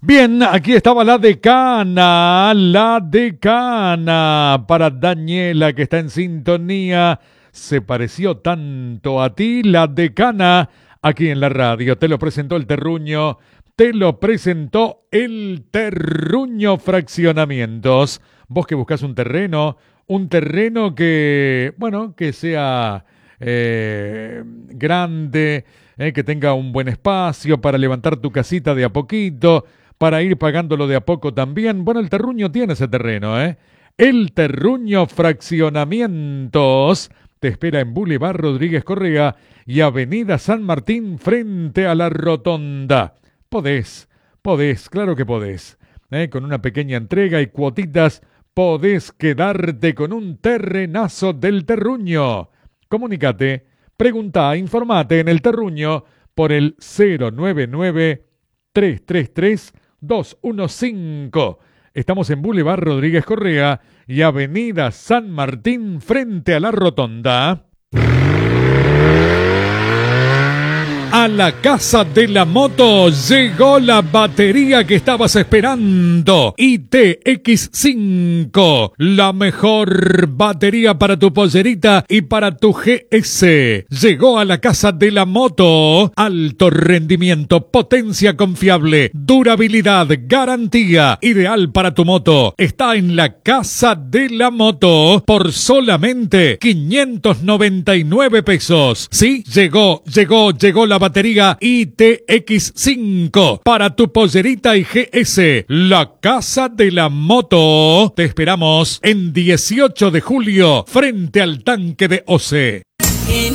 Bien, aquí estaba la decana para Daniela que está en sintonía. Se pareció tanto a ti, la decana, aquí en la radio. Te lo presentó el Terruño, Fraccionamientos. Vos que buscas un terreno que, bueno, que sea grande, que tenga un buen espacio para levantar tu casita de a poquito, para ir pagándolo de a poco también. Bueno, el Terruño tiene ese terreno, ¿eh? El Terruño Fraccionamientos te espera en Boulevard Rodríguez Correa y Avenida San Martín frente a la Rotonda. Podés, claro que podés. Con una pequeña entrega y cuotitas, podés quedarte con un terrenazo del Terruño. Comunicate, preguntá, informate en el Terruño por el 099-333-215. Estamos en Boulevard Rodríguez Correa y Avenida San Martín frente a la Rotonda. A la casa de la moto llegó la batería que estabas esperando. ITX5, la mejor batería para tu pollerita y para tu GS. Llegó a la casa de la moto. Alto rendimiento, potencia confiable, durabilidad, garantía, ideal para tu moto. Está en la casa de la moto por solamente 599 pesos. Sí, llegó la batería ITX5 para tu pollerita y GS. La casa de la moto. Te esperamos en 18 de julio frente al tanque de OCE.